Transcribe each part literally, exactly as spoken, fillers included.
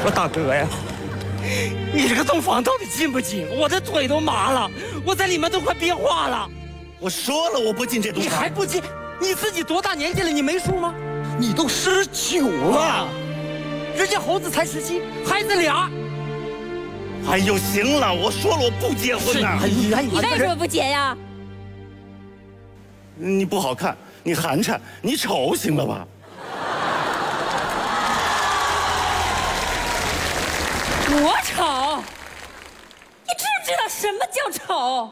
我大哥呀，你这个洞房到底进不进？我的腿都麻了，我在里面都快变化了。 我说了我不进这洞房。 你还不进？你自己多大年纪了？你没数吗？ 你都十九了， 人家猴子才十七，孩子俩。 哎呦，行了，我说了我不结婚呐。 哎呀， 你为什么不结呀？ 你不好看，你寒碜，你丑，行了吧？ 我丑？你知不知道什么叫丑？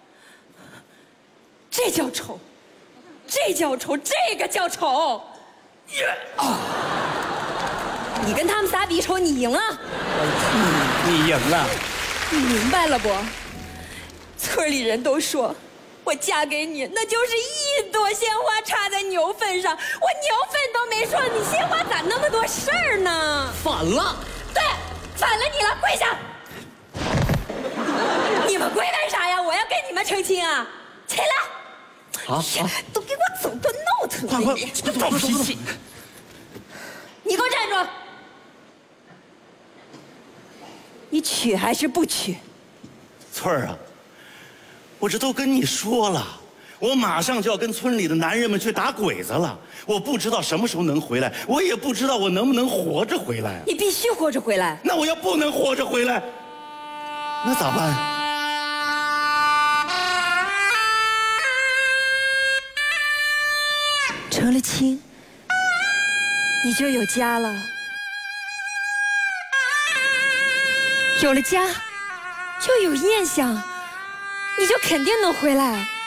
这叫丑，这叫丑，这个叫丑。哦，你跟他们仨比丑，你赢了。 你赢了。 你明白了不？村里人都说，我嫁给你那就是一朵鲜花插在牛粪上，我牛粪都没说，你鲜花咋那么多事儿呢？ 反了。 对，反了你了，跪下！你们跪干啥呀？我要跟你们成亲啊！起来！ 啊啊！ 都给我走个闹腾！ 快快你暴脾气！ 你给我站住！你娶还是不娶？ 翠儿啊，我这都跟你说了，我马上就要跟村里的男人们去打鬼子了，我不知道什么时候能回来，我也不知道我能不能活着回来。 你必须活着回来。 那我要不能活着回来，那咋办？ 成了亲，你就有家了。有了家，就有念想，你就肯定能回来。